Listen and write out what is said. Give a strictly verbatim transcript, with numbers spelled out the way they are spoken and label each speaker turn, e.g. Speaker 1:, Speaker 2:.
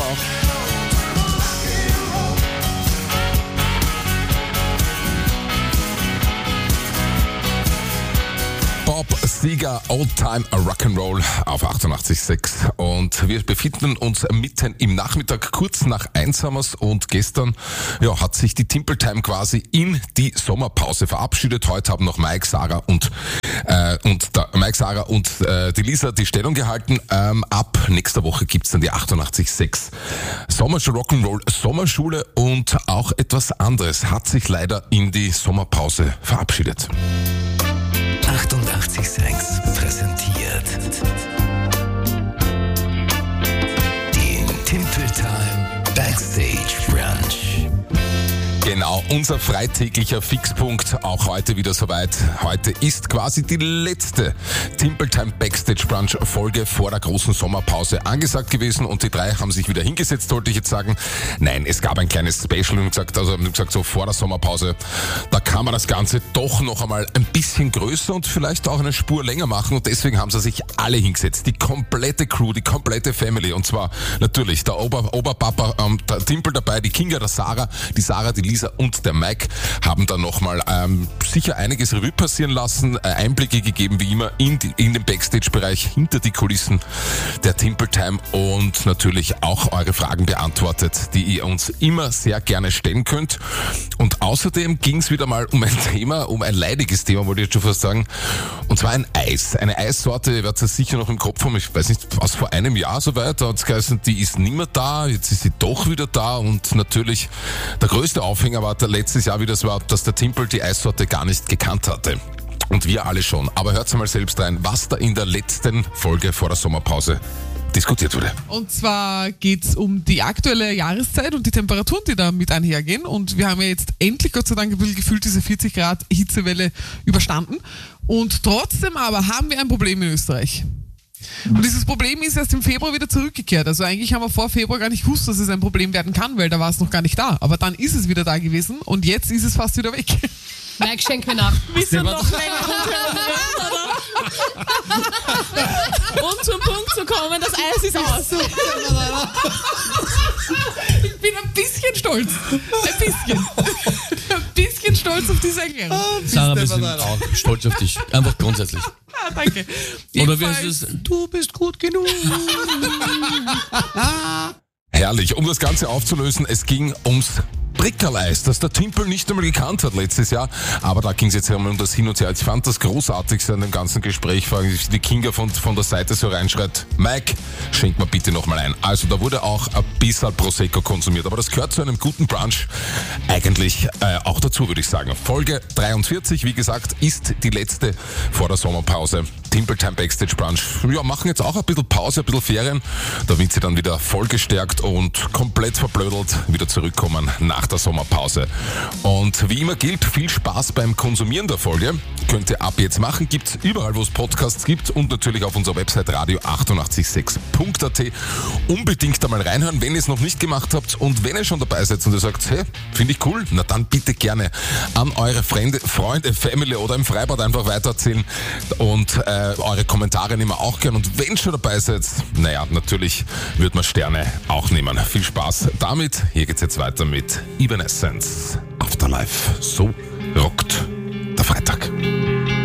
Speaker 1: Ciao. Bob Seger, Old Time Rock'n'Roll auf achtundachtzig Komma sechs. Und wir befinden uns mitten im Nachmittag, kurz nach eins haben wir's. Und gestern ja, hat sich die Timple Time quasi in die Sommerpause verabschiedet. Heute haben noch Mike, Sarah und äh, und der, Mike, Sarah und äh, die Lisa die Stellung gehalten. Ähm, ab nächster Woche gibt's dann die achtundachtzig Komma sechs Sommerschule Rock'n'Roll Sommerschule, und auch etwas anderes hat sich leider in die Sommerpause verabschiedet.
Speaker 2: achtundachtzig Komma sechs präsentiert den Timple Time Backstage Brunch.
Speaker 1: Genau, unser freitäglicher Fixpunkt, auch heute wieder soweit. Heute ist quasi die letzte Timple Time Backstage Brunch Folge vor der großen Sommerpause angesagt gewesen, und die drei haben sich wieder hingesetzt, wollte ich jetzt sagen. Nein, es gab ein kleines Special und gesagt, also haben gesagt, so vor der Sommerpause, da kann man das Ganze doch noch einmal ein bisschen größer und vielleicht auch eine Spur länger machen, und deswegen haben sie sich alle hingesetzt, die komplette Crew, die komplette Family, und zwar natürlich der Ober, Oberpapa, ähm, der Timple dabei, die Kinga, der Sarah, die Sarah, die Lisa und der Mike haben dann nochmal ähm, sicher einiges Revue passieren lassen, äh, Einblicke gegeben, wie immer, in, die, in den Backstage-Bereich, hinter die Kulissen der Timple Time, und natürlich auch eure Fragen beantwortet, die ihr uns immer sehr gerne stellen könnt. Und außerdem ging es wieder mal um ein Thema, um ein leidiges Thema, wollte ich jetzt schon fast sagen, und zwar ein Eis. Eine Eissorte, ihr werdet es sicher noch im Kopf haben, ich weiß nicht, was vor einem Jahr soweit, da hat es geheißen, die ist nicht mehr da, jetzt ist sie doch wieder da, und natürlich der größte Aufhänger war letztes Jahr wieder, das war, dass der Timple die Eissorte gar nicht gekannt hatte. Und wir alle schon. Aber hört mal selbst rein, was da in der letzten Folge vor der Sommerpause diskutiert wurde.
Speaker 3: Und zwar geht's um die aktuelle Jahreszeit und die Temperaturen, die da mit einhergehen. Und wir haben ja jetzt endlich, Gott sei Dank, ein bisschen gefühlt diese vierzig Grad Hitzewelle überstanden. Und trotzdem aber haben wir ein Problem in Österreich. Und dieses Problem ist erst im Februar wieder zurückgekehrt. Also eigentlich haben wir vor Februar gar nicht gewusst, dass es ein Problem werden kann, weil da war es noch gar nicht da. Aber dann ist es wieder da gewesen, und jetzt ist es fast wieder weg.
Speaker 4: Mike, schenk mir nach.
Speaker 5: Müssen noch länger rumhören, um zum Punkt zu kommen, das Eis ist aus.
Speaker 3: Ich bin ein bisschen stolz. Ein bisschen. Ein bisschen stolz auf diese Erklärung.
Speaker 6: Sarah, wir sind auch stolz auf dich. Einfach grundsätzlich.
Speaker 3: Ah, danke.
Speaker 6: Oder wie heißt es? Du bist gut genug.
Speaker 1: Herrlich, um das Ganze aufzulösen, es ging ums Brickerl-Eis, das der Timple nicht einmal gekannt hat letztes Jahr, aber da ging es jetzt einmal um das Hin und Her. Ich fand das Großartigste an dem ganzen Gespräch, vor allem die Kinga von, von der Seite so reinschreit, Mike, schenk mal bitte nochmal ein. Also da wurde auch ein bisschen Prosecco konsumiert, aber das gehört zu einem guten Brunch eigentlich äh, auch dazu, würde ich sagen. Folge dreiundvierzig, wie gesagt, ist die letzte vor der Sommerpause. Timple Time Backstage Brunch. Ja, machen jetzt auch ein bisschen Pause, ein bisschen Ferien, damit sie dann wieder vollgestärkt und komplett verblödelt wieder zurückkommen nach der Sommerpause. Und wie immer gilt, viel Spaß beim Konsumieren der Folge. Könnt ihr ab jetzt machen, gibt's überall, wo es Podcasts gibt, und natürlich auf unserer Website radio achtundachtzig Komma sechs Punkt a t. Unbedingt einmal reinhören, wenn ihr es noch nicht gemacht habt, und wenn ihr schon dabei seid und ihr sagt, hey, finde ich cool, na dann bitte gerne an eure Freunde, Freunde, Family oder im Freibad einfach weitererzählen, und äh, eure Kommentare nehmen wir auch gern, und wenn schon dabei seid, naja, natürlich wird man Sterne auch nehmen. Viel Spaß damit. Hier geht's jetzt weiter mit Evanescence Afterlife. So rockt der Freitag.